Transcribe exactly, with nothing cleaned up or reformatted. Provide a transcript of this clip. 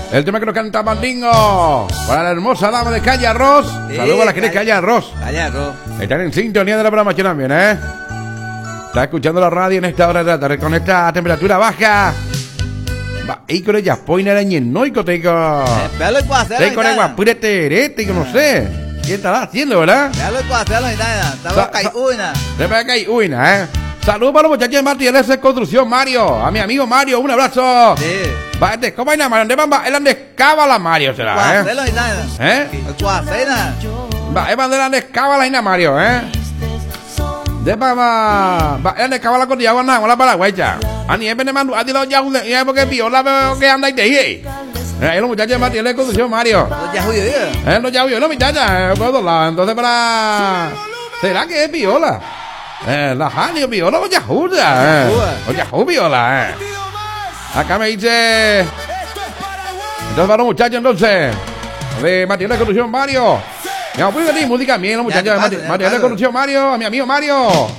El tema que nos canta Mandingo. Para la hermosa dama de Calle Arroz. Sí, Saludos a la gente de Calle Arroz. Calle Arroz. Están en sintonía de la programación también, ¿eh? Está escuchando la radio en esta hora de la tarde con esta temperatura baja. Va, y con ella, poina la ñenoico, tengo. Véalo y cuacelo. Tengo la guapurete, erete, que no sé. ¿Qué estará haciendo, verdad? Véalo y cuacelo y nada. Sa- Estaba caí sa- una. Se me cae una, ¿eh? Saludos para los muchachos de Martínez de Construcción, Mario. A mi amigo Mario, un abrazo. Sí. Va, este, ¿cómo hay nada, Mario? ¿Dónde van? Él ande cábala, Mario, será, ¿eh? Cuacelo y nada. ¿Eh? El cuacena. Va, él ande ande cábala y nada, Mario, ¿eh? De va, va, va, él ande cábala con diablo, nada, la paraguaya. A ni es mando, a ti lo ya, y es porque viola, veo que anda y te ahí. Eh, los muchachos de Martínez de Construcción, Mario. Los ya judíos. Eh, no, ya vio, no, muchacha, eh, por todos lados. Entonces, para. ¿Será que es viola? Eh, la Jani, viola o Yahoo, eh. O Yahoo, viola, eh. Acá me dice. Entonces, para los muchachos, entonces. De Martínez de Construcción, Mario. Me voy a pedir música a mí, los muchachos de Martínez de Construcción, Mario. A mi amigo Mario.